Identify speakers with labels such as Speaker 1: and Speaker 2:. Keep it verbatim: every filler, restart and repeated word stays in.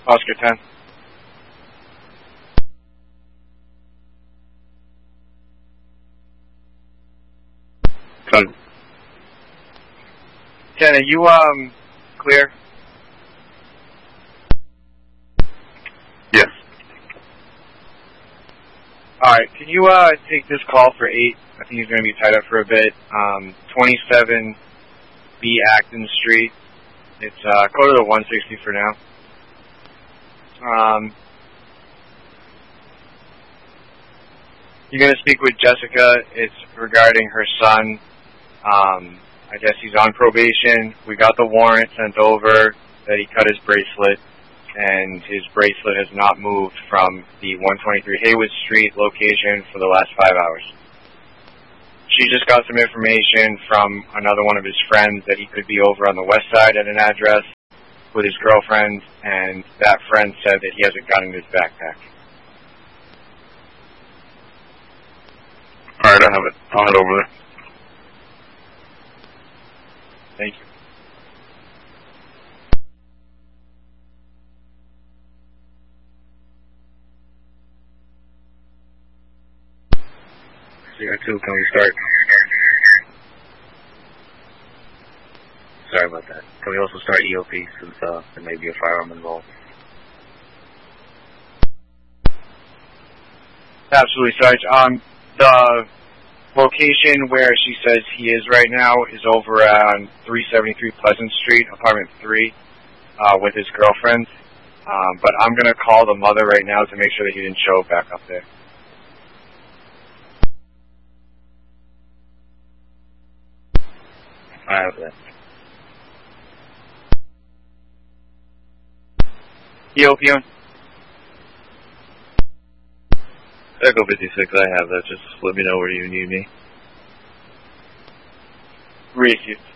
Speaker 1: Oscar ten.
Speaker 2: Good.
Speaker 1: ten, are you, um, clear?
Speaker 2: Yes.
Speaker 1: Alright, can you, uh, take this call for eight? I think he's going to be tied up for a bit. Um, twenty-seven B Acton Street. It's, uh, go to the one sixty for now. Um, you're going to speak with Jessica. It's regarding her son. Um, I guess he's on probation. We got the warrant sent over that he cut his bracelet, and his bracelet has not moved from the one twenty-three Haywood Street location for the last five hours. She just got some information from another one of his friends that he could be over on the west side at an address with his girlfriend, and that friend said that he hasn't gotten his backpack.
Speaker 2: Alright, I have it. I'll head over there.
Speaker 1: Thank you.
Speaker 2: C R two, can we start? Sorry about that. Can we also start E O P since uh, there may be a firearm involved?
Speaker 1: Absolutely, Sarge. Um, the location where she says he is right now is over on three seventy-three Pleasant Street, apartment three, uh, with his girlfriend. Um, but I'm going to call the mother right now to make sure that he didn't show back up there.
Speaker 2: I have that.
Speaker 1: E O P on?
Speaker 2: Echo fifty-six, I have that. Just let me know where you need me.
Speaker 1: Received.